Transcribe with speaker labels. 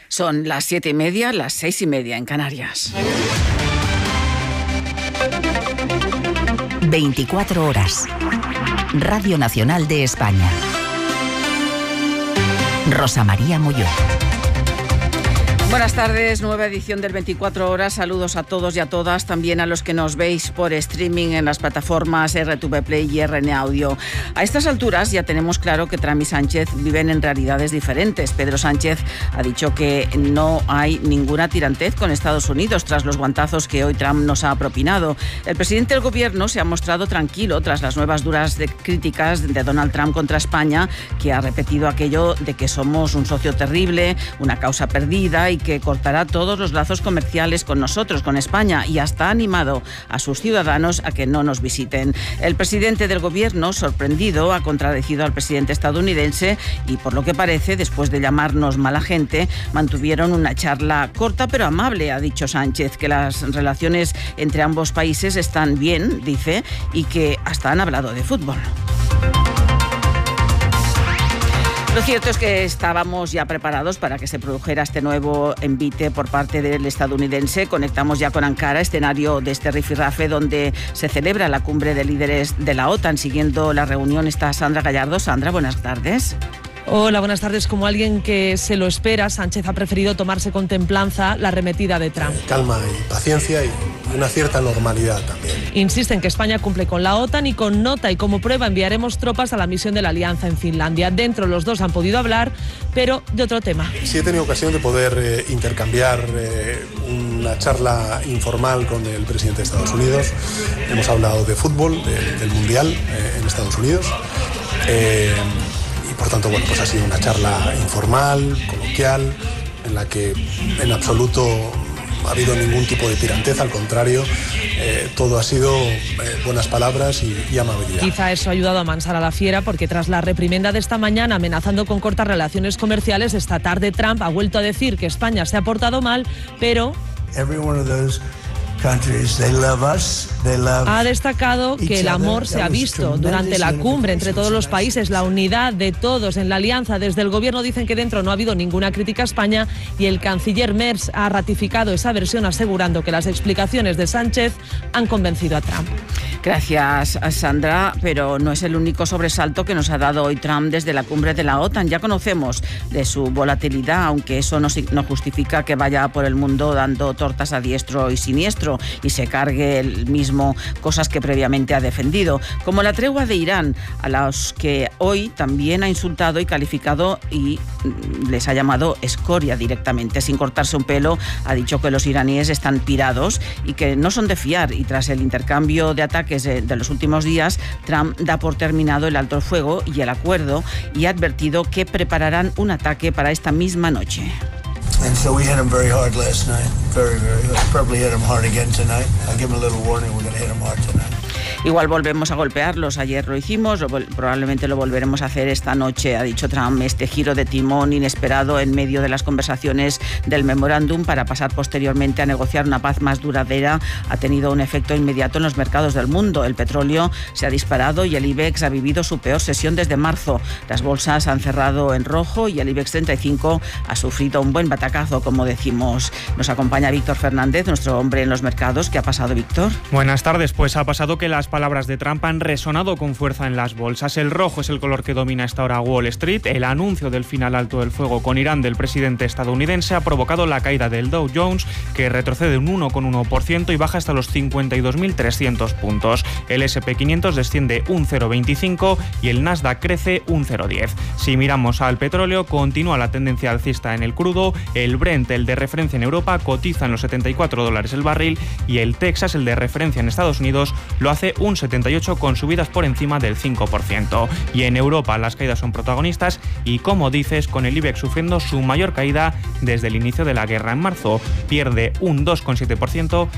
Speaker 1: Son las 7:30, las 6:30 en Canarias.
Speaker 2: 24 horas. Radio Nacional de España. Rosa María Molló.
Speaker 1: Buenas tardes, nueva edición del 24 horas. Saludos a todos y a todas, también a los que nos veis por streaming en las plataformas RTV Play y RN Audio. A estas alturas ya tenemos claro que Trump y Sánchez viven en realidades diferentes. Pedro Sánchez ha dicho que no hay ninguna tirantez con Estados Unidos tras los guantazos que hoy Trump nos ha propinado. El presidente del gobierno se ha mostrado tranquilo tras las nuevas duras críticas de Donald Trump contra España, que ha repetido aquello de que somos un socio terrible, una causa perdida y que cortará todos los lazos comerciales con nosotros, con España, y hasta ha animado a sus ciudadanos a que no nos visiten. El presidente del gobierno, sorprendido, ha contradecido al presidente estadounidense y, por lo que parece, después de llamarnos mala gente, mantuvieron una charla corta pero amable. Ha dicho Sánchez que las relaciones entre ambos países están bien, dice, y que hasta han hablado de fútbol. Lo cierto es que estábamos ya preparados para que se produjera este nuevo envite por parte del estadounidense. Conectamos ya con Ankara, escenario de este rifirrafe donde se celebra la cumbre de líderes de la OTAN. Siguiendo la reunión está Sandra Gallardo. Sandra, buenas tardes.
Speaker 3: Hola, buenas tardes. Como alguien que se lo espera, Sánchez ha preferido tomarse con templanza la arremetida de Trump.
Speaker 4: Calma y paciencia y una cierta normalidad también.
Speaker 3: Insiste en que España cumple con la OTAN y con nota, y como prueba enviaremos tropas a la misión de la Alianza en Finlandia. Dentro los dos han podido hablar, pero de otro tema.
Speaker 4: Sí he tenido ocasión de poder intercambiar una charla informal con el presidente de Estados Unidos. Hemos hablado de fútbol, del Mundial en Estados Unidos. Por tanto, bueno, pues ha sido una charla informal, coloquial, en la que en absoluto no ha habido ningún tipo de tirantez, al contrario, todo ha sido buenas palabras y amabilidad.
Speaker 3: Quizá eso ha ayudado a amansar a la fiera, porque tras la reprimenda de esta mañana amenazando con cortar relaciones comerciales, esta tarde Trump ha vuelto a decir que España se ha portado mal, pero ha destacado que el amor se ha visto durante la cumbre entre todos los países, la unidad de todos en la alianza. Desde el gobierno dicen que dentro no ha habido ninguna crítica a España, y el canciller Merz ha ratificado esa versión, asegurando que las explicaciones de Sánchez han convencido a Trump.
Speaker 1: Gracias, Sandra, pero no es el único sobresalto que nos ha dado hoy Trump desde la cumbre de la OTAN. Ya conocemos de su volatilidad, aunque eso no justifica que vaya por el mundo dando tortas a diestro y siniestro y se cargue él mismo cosas que previamente ha defendido, como la tregua de Irán, a los que hoy también ha insultado y calificado y les ha llamado escoria directamente, sin cortarse un pelo. Ha dicho que los iraníes están pirados y que no son de fiar, y tras el intercambio de ataques de los últimos días, Trump da por terminado el alto el fuego y el acuerdo, y ha advertido que prepararán un ataque para esta misma noche.
Speaker 5: And so we hit him very hard last night. Very, very hard. Probably hit him hard again tonight. I'll give him a little warning. We're going to hit him hard tonight.
Speaker 1: Igual volvemos a golpearlos. Ayer lo hicimos, probablemente lo volveremos a hacer esta noche, ha dicho Trump. Este giro de timón inesperado en medio de las conversaciones del memorándum para pasar posteriormente a negociar una paz más duradera ha tenido un efecto inmediato en los mercados del mundo. El petróleo se ha disparado y el IBEX ha vivido su peor sesión desde marzo. Las bolsas han cerrado en rojo y el IBEX 35 ha sufrido un buen batacazo, como decimos. Nos acompaña Víctor Fernández, nuestro hombre en los mercados. ¿Qué ha pasado, Víctor?
Speaker 6: Buenas tardes. Pues ha pasado que las palabras de Trump han resonado con fuerza en las bolsas. El rojo es el color que domina a esta hora Wall Street. El anuncio del final alto del fuego con Irán del presidente estadounidense ha provocado la caída del Dow Jones, que retrocede un 1,1% y baja hasta los 52.300 puntos. El S&P 500 desciende un 0,25 y el Nasdaq crece un 0,10. Si miramos al petróleo, continúa la tendencia alcista en el crudo. El Brent, el de referencia en Europa, cotiza en los $74 el barril, y el Texas, el de referencia en Estados Unidos, lo hace un 78, con subidas por encima del 5%. Y en Europa las caídas son protagonistas y, como dices, con el IBEX sufriendo su mayor caída desde el inicio de la guerra en marzo. Pierde un 2,7%.